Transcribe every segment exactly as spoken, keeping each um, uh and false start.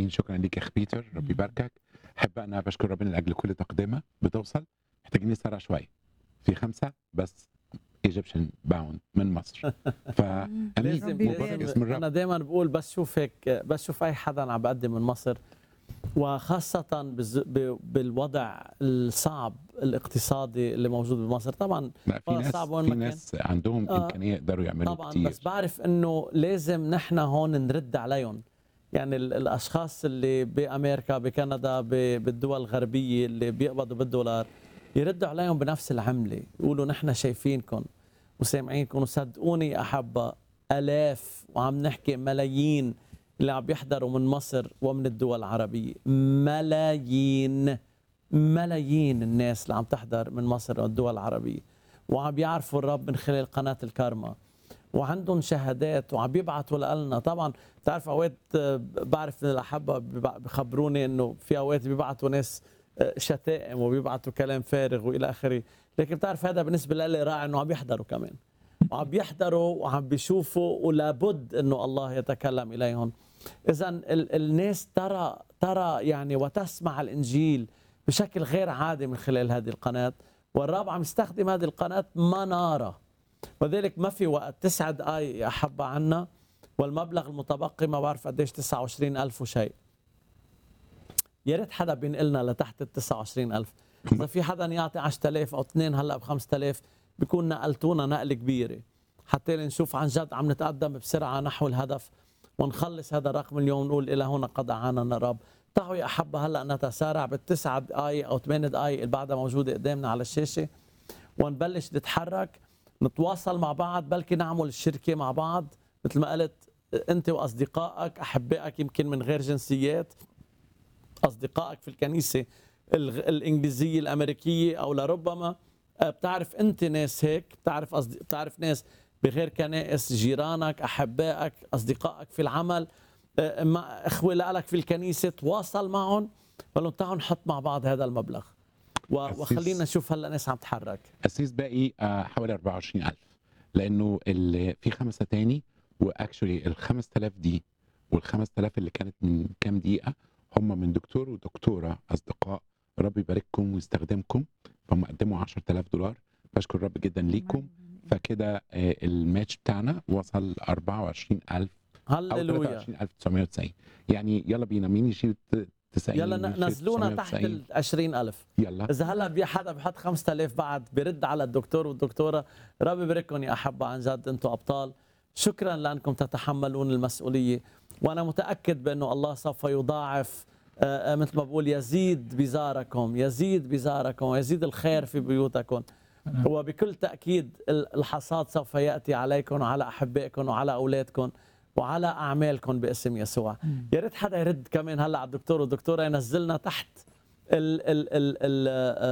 امين. شكرا ليك يا اخ بيتر، ربي يباركك. احب انا بشكر ربنا لاجل كل تقدمه بتوصل. محتاجين نسرع شويه في خمسه بس ايجيبشن باوند من مصر. فامين لازم مبارك لازم اسم الرب. انا دائما بقول بس شوف هيك بس شوف اي حدا عم بقدم من مصر، وخاصة بالز- ب- بالوضع الصعب الاقتصادي اللي موجود بمصر. طبعا لا، في وضع ناس صعب وين في ما كان. ناس عندهم آه، امكانيه يقدروا يعملوا طبعا كتير. بس بعرف انه لازم نحن هون نرد عليهم. يعني ال- الاشخاص اللي بامريكا بكندا ب- بالدول الغربيه اللي بيقبضوا بالدولار يردوا عليهم بنفس العمله، يقولوا نحن شايفينكم وسامعينكم. وصدقوني يا احبه، الاف وعم نحكي ملايين اللي عم بيحضروا من مصر ومن الدول العربيه. ملايين ملايين الناس اللي عم تحضر من مصر والدول العربيه، وعم يعرفوا الرب من خلال قناه الكرمة، وعندهم شهادات وعم بيبعتوا لنا. طبعا بتعرف اوقات آه، بعرف ان الاحبه بيبع- بخبروني انه في اوقات بيبعتوا ناس آه، شتائم وبيبعتوا كلام فارغ والى اخره، لكن بتعرف هذا بالنسبه لي راعي انه عم يحضروا كمان، وعم بيحضروا وعم بيشوفوا، ولابد انه الله يتكلم اليهم. اذا ال- الناس ترى ترى يعني وتسمع الانجيل بشكل غير عادي من خلال هذه القناه، والرب عم يستخدم هذه القناه مناره. وذلك ما في وقت تسع دقائق يا أحبة عنا، والمبلغ المتبقي ما بعرف قديش تسعة وعشرين ألف وشيء. يا ريت حدا بينقلنا لتحت ال تسعة وعشرين ألف. إذا في حدا يعطي عشرة آلاف أو اثنين هلا ب خمسة آلاف بيكون نقلتونا نقلة كبيرة، حتى نشوف عن جد عم نتقدم بسرعة نحو الهدف ونخلص هذا الرقم اليوم. نقول إلى هنا قد أعاننا الرب. تعالوا يا أحبة هلا نتسارع بالتسع دقائق أو ثمان دقائق اللي بعدها موجودة قدامنا على الشاشة، ونبلش نتحرك نتواصل مع بعض، بلكي نعمل الشركة مع بعض مثل ما قلت أنت وأصدقائك أحبائك يمكن من غير جنسيات، أصدقائك في الكنيسة الغ- الإنجليزية الأمريكية، أو لربما آه، بتعرف أنت ناس هيك، بتعرف أصد... بتعرف ناس بغير كنائس، جيرانك أحبائك أصدقائك في العمل، آه، مع إخوة لك في الكنيسة، تواصل معهم وقال لهم تعالوا نحط مع بعض هذا المبلغ و- أسيس- وخلينا نشوف هلا ناس عم تتحرك. اسيس باقي آه، حوالي أربعة وعشرين ألف، لانه ال- في خمسه تاني. واكشولي ال خمسة آلاف دي وال خمسة آلاف اللي كانت من كام دقيقه هم من دكتور ودكتوره اصدقاء. رب يبارككم ويستخدمكم. فهم قدموا عشرة آلاف دولار. بشكر الرب جدا ليكم. فكده آه، الماتش بتاعنا وصل أربعة وعشرين ألف او ثلاثة هللويا. وعشرين ألف وتسعمية وتسعين. يعني يلا بينا، مين يشيل تسعين؟ يلا مين ن- يشيل نزلونا تحت تسعمية وتسعين؟ ال عشرين ألف. يلا إذا هلا بي حدا بحط خمسة آلاف بعد برد على الدكتور والدكتورة. رب يبارككم يا أحبة، عن جد أنتم أبطال. شكرا لأنكم تتحملون المسؤولية، وأنا متأكد بأنه الله سوف يضاعف. آه، آه، مثل ما بقول يزيد بزاركم يزيد بزاركم يزيد الخير في بيوتكم. وبكل تأكيد ال- الحصاد سوف يأتي عليكم وعلى أحبائكم وعلى أولادكم وعلى أعمالكم باسم يسوع. يا ريت حدا يرد كمان هلا على الدكتور والدكتورة ينزلنا تحت ال ال ال ال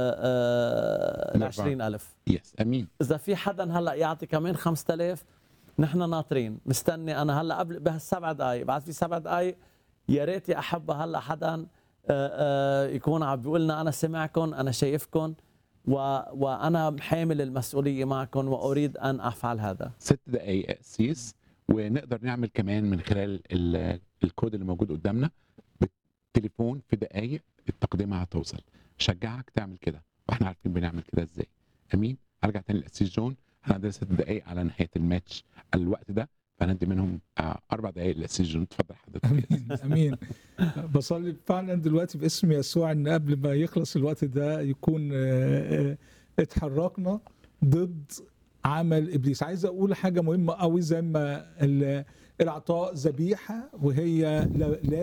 ال عشرين ألف. يس امين. إذا في حدا هلا يعطي كمان خمسة آلاف نحن ناطرين مستني. أنا هلا قبل بهالسبع دقائق بعد في سبع دقائق يا ريت يا أحبة هلا حدا آه، آه، يكون عم بيقول لنا أنا سمعكم أنا شايفكم و... وأنا حامل المسؤولية معكم وأريد أن أفعل هذا. ست دقايق قسيس، ونقدر نعمل كمان من خلال ال- الكود اللي موجود قدامنا بالتليفون. في دقايق التقدمه هتوصل. شجعك تعمل كده، واحنا عارفين بنعمل كده ازاي. امين. هرجع تاني للقسيس جون. احنا عندنا ست دقايق على نهايه الماتش الوقت ده، فهندي منهم آه، اربع دقايق للقسيس جون. اتفضل حضرتك. امين امين. بصلي فعلا دلوقتي باسم يسوع ان قبل ما يخلص الوقت ده يكون آه، آه، اتحركنا ضد عمل ابليس. عايز اقول حاجه مهمه قوي، زي ما ال- العطاء ذبيحه، وهي لا